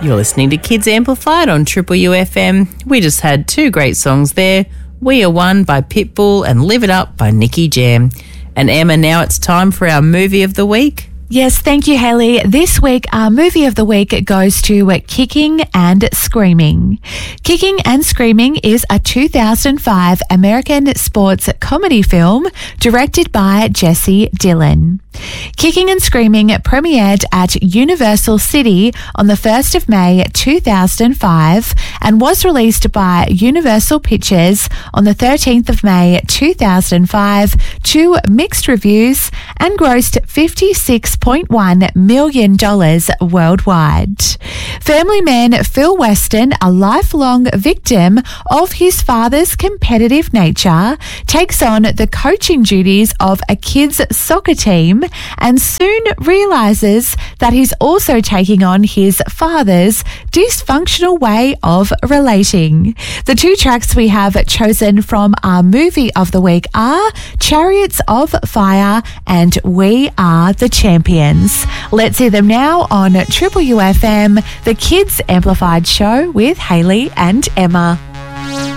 You're listening to Kids Amplified on Triple UFM. We just had two great songs there. We Are One by Pitbull and Live It Up by Nicky Jam. And Emma, now it's time for our movie of the week. Yes, thank you, Haley. This week, our movie of the week goes to Kicking and Screaming. Kicking and Screaming is a 2005 American sports comedy film directed by Jesse Dillon. Kicking and Screaming premiered at Universal City on the 1st of May 2005 and was released by Universal Pictures on the 13th of May 2005 to mixed reviews and grossed $56.1 million worldwide. Family man Phil Weston, a lifelong victim of his father's competitive nature, takes on the coaching duties of a kids' soccer team and soon realizes that he's also taking on his father's dysfunctional way of relating. The two tracks we have chosen from our movie of the week are Chariots of Fire and We Are the Champions. Let's hear them now on Triple UFM, the Kids Amplified Show with Haley and Emma.